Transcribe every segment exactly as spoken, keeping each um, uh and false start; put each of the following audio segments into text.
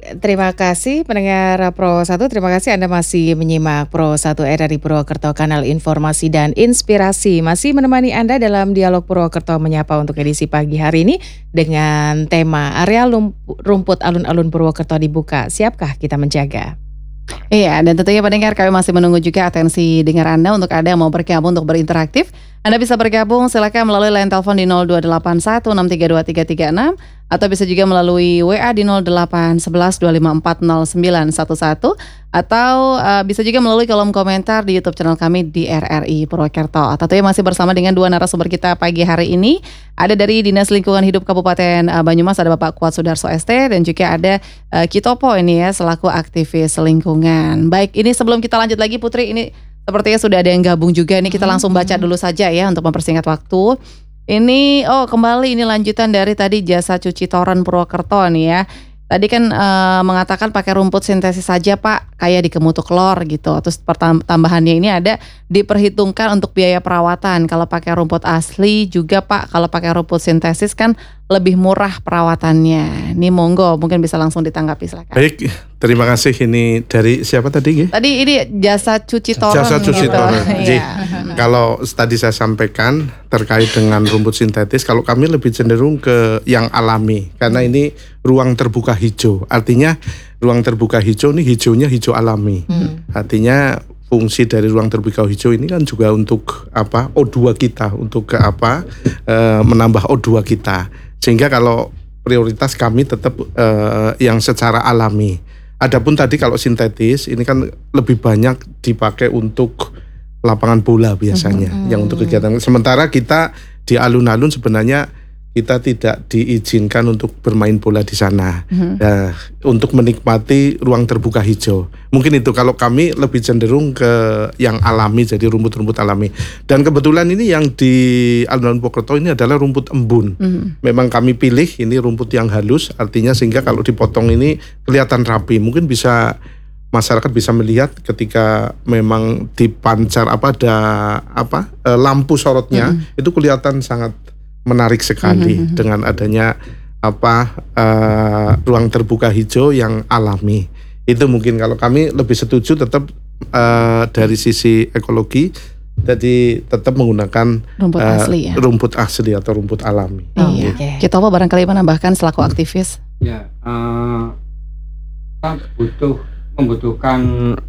terima kasih pendengar Pro satu. Terima kasih Anda masih menyimak Pro satu R R I Purwokerto, kanal informasi dan inspirasi. Masih menemani Anda dalam dialog Purwokerto Menyapa untuk edisi pagi hari ini dengan tema area rumput alun-alun Purwokerto dibuka. Siapkah kita menjaga? Iya, dan tentunya pendengar kami masih menunggu juga atensi dengar Anda untuk Anda yang mau bergabung untuk berinteraktif. Anda bisa bergabung silakan melalui line telepon di nol dua delapan satu enam tiga dua tiga tiga enam atau bisa juga melalui W A di nol delapan satu satu dua lima empat nol sembilan satu satu atau uh, bisa juga melalui kolom komentar di YouTube channel kami di R R I Purwokerto. Tentunya masih bersama dengan dua narasumber kita pagi hari ini. Ada dari Dinas Lingkungan Hidup Kabupaten uh, Banyumas, ada Bapak Kuat Sudarso S T, dan juga ada uh, Kitopo ini ya selaku aktivis lingkungan. Baik, ini sebelum kita lanjut lagi Putri, ini sepertinya sudah ada yang gabung juga nih, kita langsung baca dulu saja ya untuk mempersingkat waktu. Ini oh kembali ini lanjutan dari tadi Jasa Cuci Toren Purwokerto nih ya. Tadi kan e, mengatakan pakai rumput sintesis saja Pak, kayak di Kemutu Klor gitu. Terus tambahannya ini ada diperhitungkan untuk biaya perawatan. Kalau pakai rumput asli juga Pak, kalau pakai rumput sintesis kan lebih murah perawatannya. Ini monggo mungkin bisa langsung ditanggapi silakan. Baik, terima kasih. Ini dari siapa tadi? Tadi ini Jasa Cuci Toren. Jasa Cuci gitu. Toren. Iya. Kalau tadi saya sampaikan terkait dengan rumput sintetis, kalau kami lebih cenderung ke yang alami karena ini ruang terbuka hijau. Artinya ruang terbuka hijau ini hijaunya hijau alami. Hmm. Artinya fungsi dari ruang terbuka hijau ini kan juga untuk apa? O dua kita, untuk ke apa? E, menambah O dua kita. Sehingga kalau prioritas kami tetap e, yang secara alami. Adapun tadi kalau sintetis ini kan lebih banyak dipakai untuk lapangan bola biasanya, mm-hmm. yang untuk kegiatan. Sementara kita di alun-alun sebenarnya kita tidak diizinkan untuk bermain bola di sana, mm-hmm. nah, untuk menikmati ruang terbuka hijau. Mungkin itu kalau kami lebih cenderung ke yang alami, jadi rumput-rumput alami. Dan kebetulan ini yang di alun-alun Purwokerto ini adalah rumput embun. Mm-hmm. Memang kami pilih ini rumput yang halus, artinya sehingga kalau dipotong ini kelihatan rapi. Mungkin bisa masyarakat bisa melihat ketika memang dipancar apa ada apa e, lampu sorotnya, mm-hmm. itu kelihatan sangat menarik sekali, mm-hmm. dengan adanya apa e, ruang terbuka hijau yang alami. Itu mungkin kalau kami lebih setuju tetap e, dari sisi ekologi, jadi tetap menggunakan rumput e, asli ya? rumput asli atau rumput alami. Oh, iya. Okay. Kita apa barangkali menambahkan selaku aktivis? Ya, uh, kita butuh membutuhkan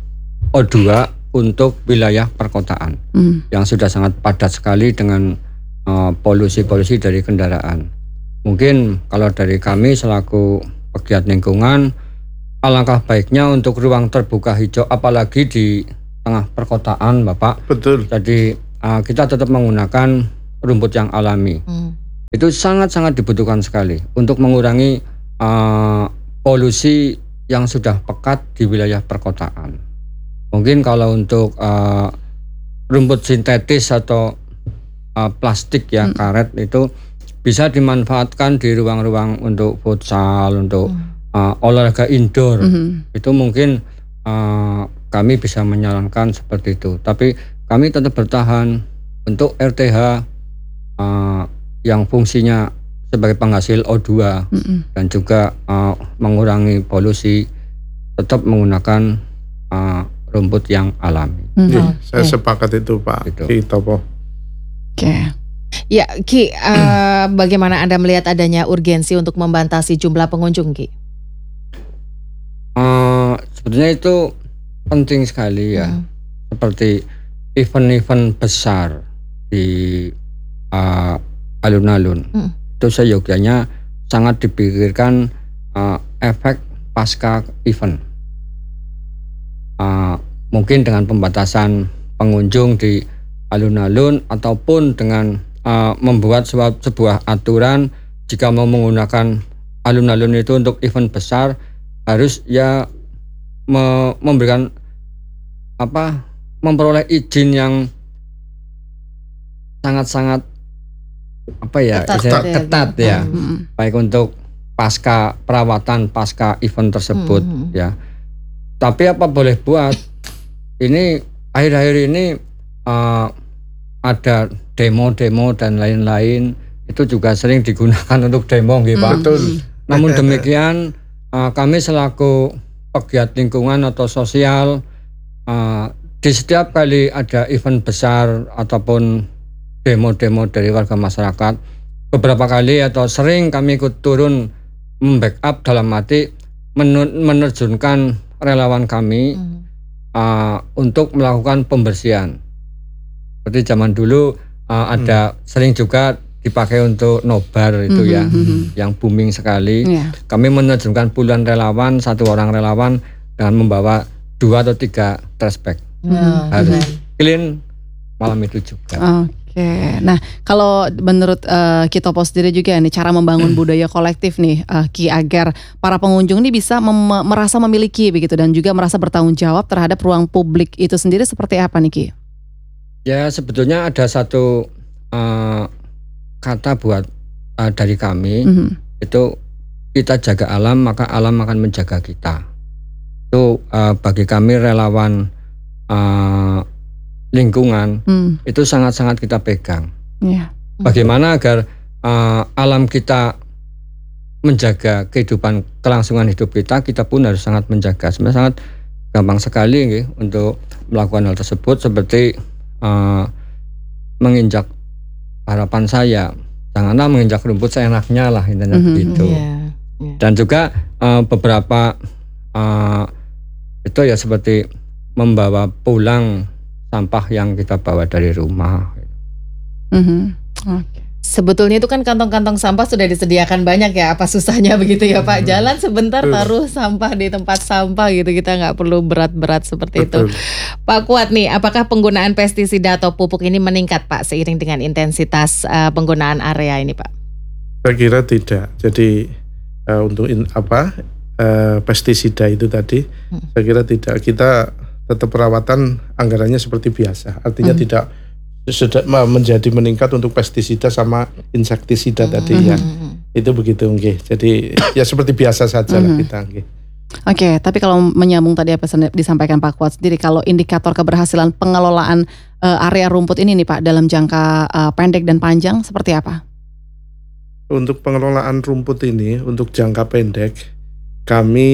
O dua untuk wilayah perkotaan mm. yang sudah sangat padat sekali dengan uh, polusi-polusi dari kendaraan. Mungkin kalau dari kami selaku pegiat lingkungan, alangkah baiknya untuk ruang terbuka hijau, apalagi di tengah perkotaan, Bapak. Betul. Jadi uh, kita tetap menggunakan rumput yang alami. Mm. Itu sangat-sangat dibutuhkan sekali untuk mengurangi uh, polusi yang sudah pekat di wilayah perkotaan. Mungkin kalau untuk uh, rumput sintetis atau uh, plastik ya, hmm. karet itu bisa dimanfaatkan di ruang-ruang untuk futsal, untuk hmm. uh, olahraga indoor. Hmm. Itu mungkin uh, kami bisa menyarankan seperti itu. Tapi kami tetap bertahan untuk R T H uh, yang fungsinya sebagai penghasil O dua, mm-hmm. dan juga uh, mengurangi polusi, tetap menggunakan uh, rumput yang alami. Mm-hmm. Ya, saya okay. sepakat itu Pak Kitopo. Oke. Okay. Ya Ki, uh, bagaimana Anda melihat adanya urgensi untuk membatasi jumlah pengunjung Ki? Uh, sebetulnya itu penting sekali ya, mm. seperti event-event besar di uh, alun-alun. Mm. Itu seyogyanya sangat dipikirkan uh, efek pasca event. Uh, mungkin dengan pembatasan pengunjung di alun-alun ataupun dengan uh, membuat sebuah, sebuah aturan jika mau menggunakan alun-alun itu untuk event besar harus ya me- memberikan apa memperoleh izin yang sangat-sangat apa ya ketat, ketat, ketat ya, hmm. baik untuk pasca perawatan pasca event tersebut, hmm. ya. Tapi apa boleh buat, ini akhir-akhir ini uh, ada demo-demo dan lain-lain, itu juga sering digunakan untuk demo gitu Pak. Betul. Namun demikian uh, kami selaku pegiat lingkungan atau sosial, uh, di setiap kali ada event besar ataupun demo-demo dari warga masyarakat, beberapa kali atau sering kami ikut turun membackup dalam arti menerjunkan relawan kami hmm. uh, untuk melakukan pembersihan. Seperti zaman dulu uh, ada hmm. sering juga dipakai untuk nobar itu hmm. ya, hmm. yang booming sekali. Yeah. Kami menerjunkan puluhan relawan, satu orang relawan dengan membawa dua atau tiga trash bag. Hmm. Harus clean malam itu juga. Oke, okay. Nah kalau menurut uh, Kitopo sendiri juga nih cara membangun budaya kolektif nih uh, Ki, agar para pengunjung ini bisa mem- merasa memiliki begitu dan juga merasa bertanggung jawab terhadap ruang publik itu sendiri seperti apa nih Ki? Ya sebetulnya ada satu uh, kata buat uh, dari kami mm-hmm. itu kita jaga alam maka alam akan menjaga kita. Itu uh, bagi kami relawan uh, lingkungan mm. itu sangat-sangat kita pegang. Yeah. Bagaimana agar uh, alam kita menjaga kehidupan kelangsungan hidup kita, kita pun harus sangat menjaga. Sebenarnya sangat gampang sekali gitu, untuk melakukan hal tersebut seperti uh, menginjak harapan saya, janganlah menginjak rumput seenaknya lah intinya mm-hmm. begitu. Yeah, yeah. Dan juga uh, beberapa uh, itu ya seperti membawa pulang sampah yang kita bawa dari rumah. Mm-hmm. Okay. Sebetulnya itu kan kantong-kantong sampah sudah disediakan banyak ya, apa susahnya begitu ya Pak? Jalan sebentar taruh sampah di tempat sampah gitu, kita nggak perlu berat-berat seperti Betul. Itu. Pak Kuat nih, apakah penggunaan pestisida atau pupuk ini meningkat Pak seiring dengan intensitas uh, penggunaan area ini Pak? Saya kira tidak. Jadi uh, untuk in, apa uh, pestisida itu tadi, hmm. saya kira tidak. Kita tetap perawatan anggarannya seperti biasa, artinya hmm. tidak sudah menjadi meningkat untuk pestisida sama insektisida mm-hmm. tadi ya. Itu begitu nggih. Jadi ya seperti biasa saja mm-hmm. lah kita nggih. Oke, okay, tapi kalau menyambung tadi apa disampaikan Pak Kuat sendiri, kalau indikator keberhasilan pengelolaan uh, area rumput ini nih Pak dalam jangka uh, pendek dan panjang seperti apa? Untuk pengelolaan rumput ini untuk jangka pendek kami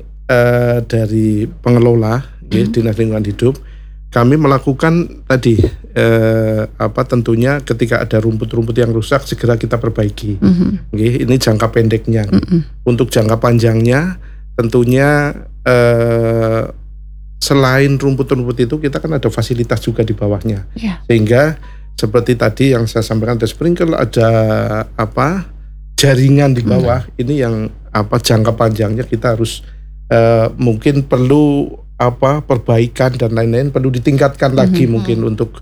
uh, dari pengelola mm-hmm. ya, Dinas Lingkungan Hidup kami melakukan tadi eh, apa tentunya ketika ada rumput-rumput yang rusak segera kita perbaiki. Mm-hmm. Oke, ini jangka pendeknya. Mm-hmm. Untuk jangka panjangnya tentunya eh, selain rumput-rumput itu kita kan ada fasilitas juga di bawahnya. Yeah. Sehingga seperti tadi yang saya sampaikan ada sprinkler, ada apa jaringan di bawah. Mm-hmm. Ini yang apa jangka panjangnya kita harus eh, mungkin perlu apa perbaikan dan lain-lain perlu ditingkatkan mm-hmm. lagi mungkin untuk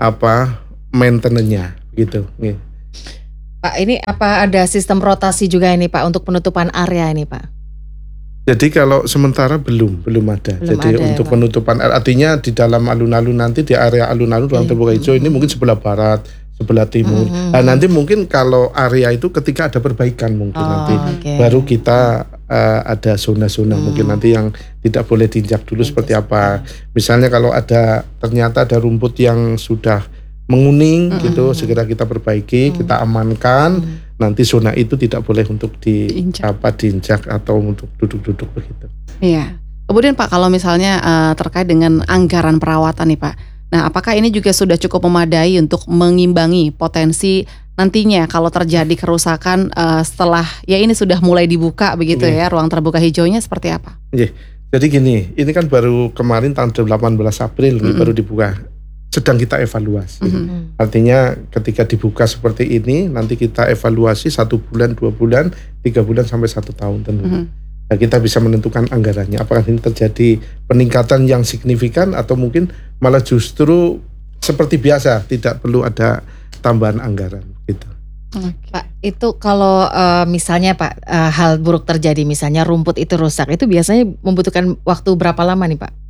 apa maintenance-nya gitu. Nih. Pak, ini apa ada sistem rotasi juga ini Pak untuk penutupan area ini Pak? Jadi kalau sementara belum belum ada. Belum Jadi ada, untuk ya, penutupan artinya di dalam alun-alun nanti di area alun-alun ruang terbuka hijau mm-hmm. ini mungkin sebelah barat, sebelah timur. Mm-hmm. Nah, nanti mungkin kalau area itu ketika ada perbaikan mungkin oh, nanti okay. baru kita uh, ada zona-zona hmm. mungkin nanti yang tidak boleh diinjak dulu hmm. seperti apa. Misalnya kalau ada ternyata ada rumput yang sudah menguning hmm. gitu segera kita perbaiki, hmm. kita amankan. Hmm. Nanti zona itu tidak boleh untuk di diinjak. apa diinjak atau untuk duduk-duduk begitu. Iya. Kemudian Pak kalau misalnya uh, terkait dengan anggaran perawatan nih Pak. Nah, apakah ini juga sudah cukup memadai untuk mengimbangi potensi nantinya kalau terjadi kerusakan uh, setelah ya ini sudah mulai dibuka begitu yeah. ya ruang terbuka hijaunya seperti apa? Yeah. Jadi gini, ini kan baru kemarin tanggal delapan belas April mm-hmm. nih, baru dibuka. Sedang kita evaluasi. Mm-hmm. Artinya ketika dibuka seperti ini nanti kita evaluasi satu bulan, dua bulan, tiga bulan sampai satu tahun tentunya. Mm-hmm. Nah, kita bisa menentukan anggarannya. Apakah ini terjadi peningkatan yang signifikan atau mungkin malah justru seperti biasa, tidak perlu ada tambahan anggaran gitu. Okay. Pak, itu kalau uh, misalnya Pak uh, hal buruk terjadi, misalnya rumput itu rusak, itu biasanya membutuhkan waktu berapa lama nih Pak?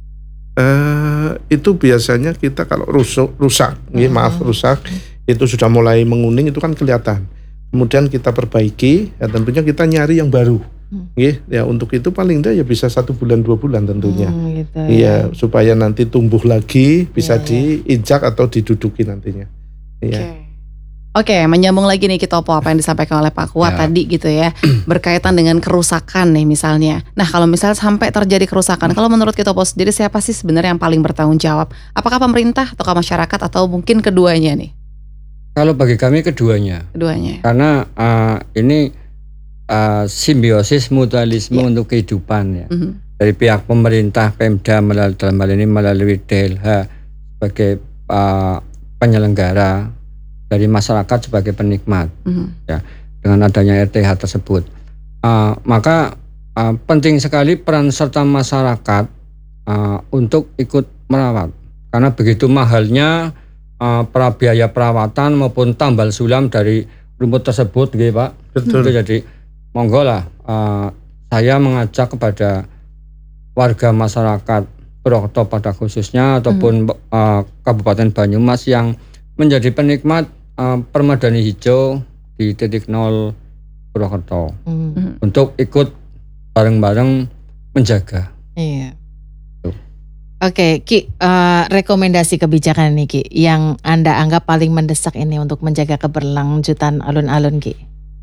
Uh, itu biasanya kita kalau rusak, rusak, uh-huh. ya, maaf rusak, itu sudah mulai menguning itu kan kelihatan. Kemudian kita perbaiki, ya tentunya kita nyari yang baru. Hmm. Ya untuk itu paling tidak ya bisa satu bulan dua bulan tentunya. Hmm, gitu, ya. Ya supaya nanti tumbuh lagi bisa ya, diinjak ya. Atau diduduki nantinya. Oke. Ya. Oke, menyambung lagi nih Kitopo apa yang disampaikan oleh Pak Kuat Ya. tadi gitu ya, berkaitan dengan kerusakan nih misalnya. Nah kalau misalnya sampai terjadi kerusakan, kalau menurut Kitopo sendiri siapa sih sebenarnya yang paling bertanggung jawab? Apakah pemerintah atau masyarakat atau mungkin keduanya nih? Kalau bagi kami keduanya, Keduanya. karena uh, ini uh, simbiosis mutualisme Ya. untuk kehidupan ya. Mhm. Dari pihak pemerintah, Pemda melalui dalam hal ini melalui D L H sebagai uh, penyelenggara, dari masyarakat sebagai penikmat, Mhm. ya, dengan adanya R T H tersebut. Uh, maka uh, penting sekali peran serta masyarakat uh, untuk ikut merawat, karena begitu mahalnya uh, pra biaya perawatan maupun tambal sulam dari rumput tersebut, gitu Pak. Betul. Itu jadi monggo lah, uh, saya mengajak kepada warga masyarakat Purwokerto pada khususnya ataupun uh, Kabupaten Banyumas yang menjadi penikmat uh, permadani hijau di titik nol Purwokerto Hmm. untuk ikut bareng-bareng menjaga. Iya. Tuh. Oke, Ki, eh, rekomendasi kebijakan nih Ki, yang Anda anggap paling mendesak ini untuk menjaga keberlanjutan alun-alun Ki.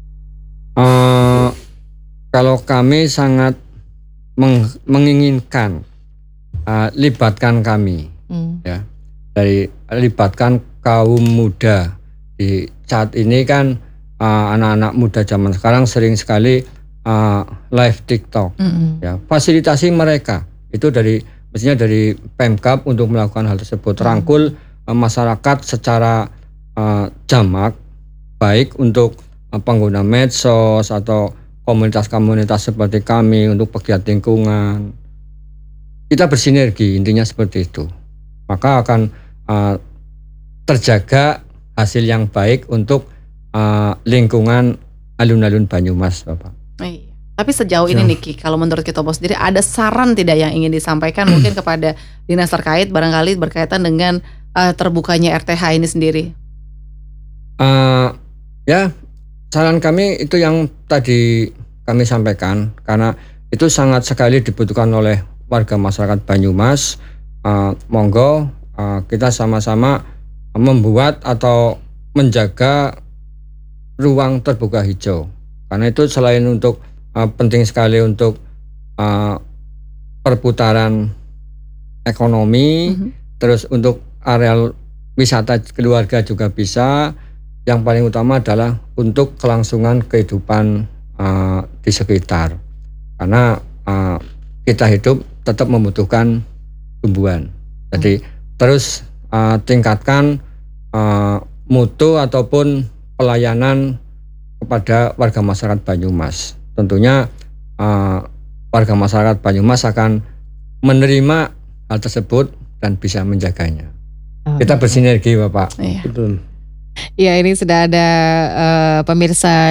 Uh, kalau kami sangat meng- menginginkan uh, libatkan kami, Hmm. ya, dari libatkan kaum muda. Di saat ini kan uh, anak-anak muda zaman sekarang sering sekali uh, live TikTok, Mhm. ya, fasilitasi mereka itu dari mestinya dari Pemkab untuk melakukan hal tersebut, rangkul uh, masyarakat secara uh, jamak, baik untuk uh, pengguna medsos atau komunitas-komunitas seperti kami untuk pegiat lingkungan. Kita bersinergi, intinya seperti itu. Maka akan uh, terjaga hasil yang baik untuk uh, lingkungan alun-alun Banyumas, Bapak. Iya. Tapi sejauh ini nih Ki, kalau menurut Kitopo sendiri ada saran tidak yang ingin disampaikan mungkin kepada dinas terkait barangkali berkaitan dengan uh, terbukanya R T H ini sendiri? Uh, ya, saran kami itu yang tadi kami sampaikan, karena itu sangat sekali dibutuhkan oleh warga masyarakat Banyumas. Uh, monggo uh, kita sama-sama membuat atau menjaga ruang terbuka hijau, karena itu selain untuk uh, penting sekali untuk uh, perputaran ekonomi, Mhm. terus untuk areal wisata keluarga juga bisa. Yang paling utama adalah untuk kelangsungan kehidupan uh, di sekitar, karena uh, kita hidup tetap membutuhkan tumbuhan. Jadi terus uh, tingkatkan uh, mutu ataupun pelayanan kepada warga masyarakat Banyumas. Tentunya uh, warga masyarakat Banyumas akan menerima hal tersebut dan bisa menjaganya. Oh, Kita bersinergi, Bapak. Iya. Betul. Ya, ini sudah ada eh, pemirsa